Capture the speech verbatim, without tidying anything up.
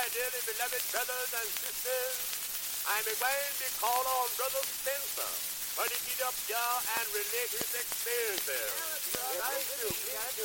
dearly beloved brothers and sisters, I'm going to call on Brother Spencer for to get up here and relate his experiences. Thank you.